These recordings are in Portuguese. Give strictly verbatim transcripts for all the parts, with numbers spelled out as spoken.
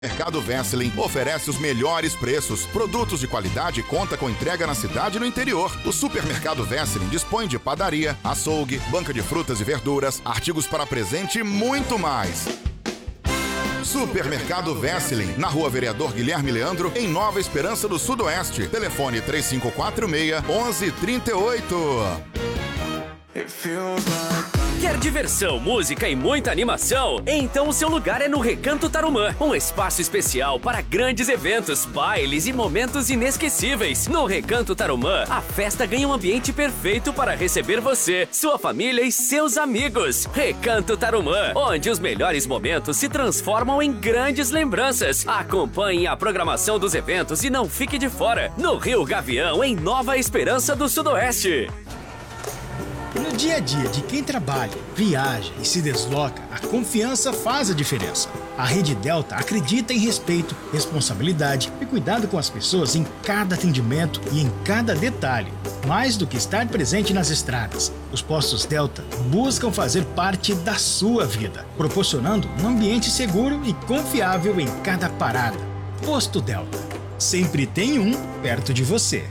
Mercado Wesseling oferece os melhores preços, produtos de qualidade e conta com entrega na cidade e no interior. O Supermercado Wesseling dispõe de padaria, açougue, banca de frutas e verduras, artigos para presente e muito mais. Supermercado Wesseling, na Rua Vereador Guilherme Leandro, em Nova Esperança do Sudoeste. Telefone três cinco quatro seis, onze trinta e oito. Quer diversão, música e muita animação? Então o seu lugar é no Recanto Tarumã, um espaço especial para grandes eventos, bailes e momentos inesquecíveis. No Recanto Tarumã, a festa ganha um ambiente perfeito para receber você, sua família e seus amigos. Recanto Tarumã, onde os melhores momentos se transformam em grandes lembranças. Acompanhe a programação dos eventos e não fique de fora. No Rio Gavião, em Nova Esperança do Sudoeste. No dia a dia de quem trabalha, viaja e se desloca, a confiança faz a diferença. A Rede Delta acredita em respeito, responsabilidade e cuidado com as pessoas em cada atendimento e em cada detalhe. Mais do que estar presente nas estradas, os postos Delta buscam fazer parte da sua vida, proporcionando um ambiente seguro e confiável em cada parada. Posto Delta. Sempre tem um perto de você.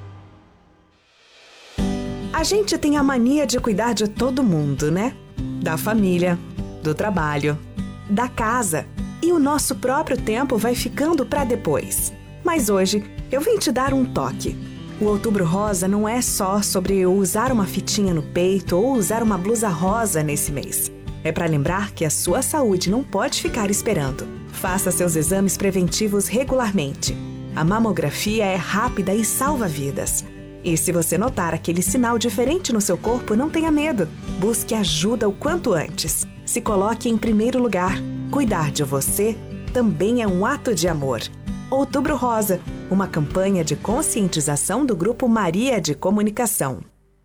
A gente tem a mania de cuidar de todo mundo, né? Da família, do trabalho, da casa. E o nosso próprio tempo vai ficando para depois. Mas hoje eu vim te dar um toque. O Outubro Rosa não é só sobre eu usar uma fitinha no peito ou usar uma blusa rosa nesse mês. É para lembrar que a sua saúde não pode ficar esperando. Faça seus exames preventivos regularmente. A mamografia é rápida e salva vidas. E se você notar aquele sinal diferente no seu corpo, não tenha medo. Busque ajuda o quanto antes. Se coloque em primeiro lugar. Cuidar de você também é um ato de amor. Outubro Rosa, uma campanha de conscientização do Grupo Maria de Comunicação.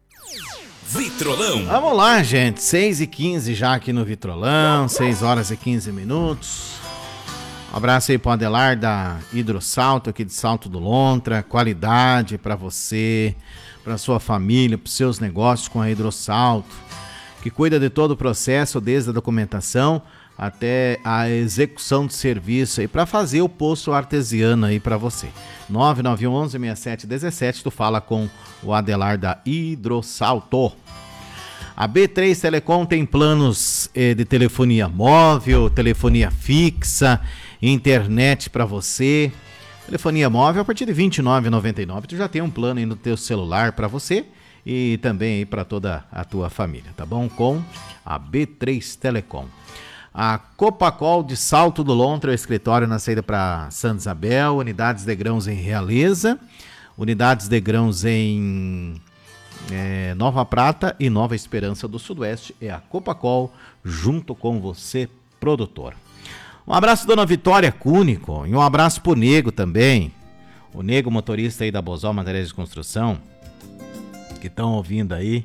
Vitrolão. Vamos lá, gente. seis e quinze já aqui no Vitrolão. seis horas e quinze minutos. Um abraço aí pro Adelar da Hidrosalto, aqui de Salto do Lontra. Qualidade para você, para sua família, para seus negócios com a Hidrosalto, que cuida de todo o processo, desde a documentação até a execução de serviço aí para fazer o poço artesiano aí para você. nove nove um um, seis sete um sete, tu fala com o Adelar da Hidrosalto. A B três Telecom tem planos eh, de telefonia móvel, telefonia fixa, internet para você. Telefonia móvel a partir de vinte e nove reais e noventa e nove centavos. Tu já tem um plano aí no teu celular para você e também aí para toda a tua família, tá bom? Com a B três Telecom. A Copacol de Salto do Lontra, escritório na saída para Santa Isabel, unidades de grãos em Realeza, unidades de grãos em É, Nova Prata e Nova Esperança do Sudoeste. É a Copacol junto com você, produtor. Um abraço, dona Vitória Cúnico, e um abraço pro Nego também, o Nego, motorista aí da Bozó Materiais de Construção, que estão ouvindo aí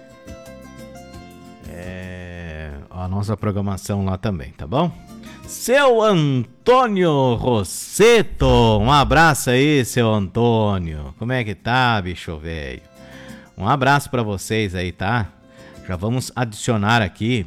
é, a nossa programação lá também, tá bom? Seu Antônio Rosseto, um abraço aí, seu Antônio. Como é que tá, bicho velho? Um abraço para vocês aí, tá? Já vamos adicionar aqui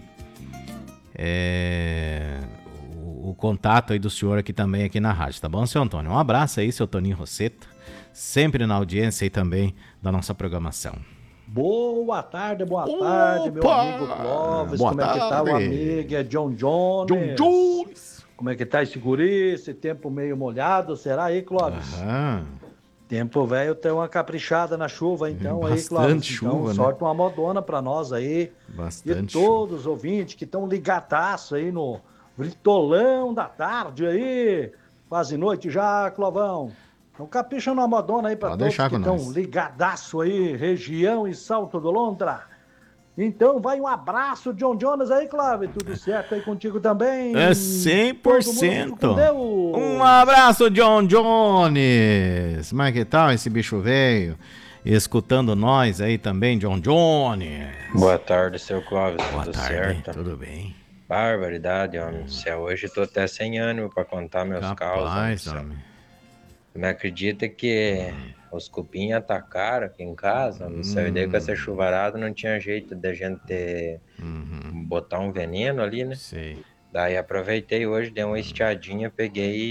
é, o, o contato aí do senhor aqui também, aqui na rádio, tá bom, seu Antônio? Um abraço aí, seu Toninho Rosseto, sempre na audiência aí também da nossa programação. Boa tarde, boa tarde, meu amigo Clóvis. Boa Como tarde. é que tá o amigo? É John Jones. John Jones. Como é que tá esse guri? Esse tempo meio molhado, será aí, Clóvis? Aham. Tempo velho tem uma caprichada na chuva, então aí, Clóvis. Bastante chuva, então, né? sorte uma modona pra nós aí. Bastante E todos os ouvintes que estão ligadaço aí no Vitolão da tarde aí. Quase noite já, Clovão. Então capricha numa modona aí pra Pode todos deixar que com estão nós. ligadaço aí, região e Salto do Lontra. Então vai um abraço, John Jones aí, Clóvis. Tudo certo aí contigo também? É cem por cento. Todo mundo com Deus. Um abraço, John Jones. Como é que tá esse bicho velho? Escutando nós aí também, John Jones. Boa tarde, seu Clóvis. Boa Tudo tarde, certo? tudo bem? Barbaridade, homem. Se é hoje, tô até sem ânimo pra contar meus Capaz, causos. homem. Me acredita que os cupim atacaram aqui em casa? Não sei, daí com essa chuvarada não tinha jeito da gente ter- Uhum. botar um veneno ali, né? Sei. Daí aproveitei hoje, dei uma estiadinha, peguei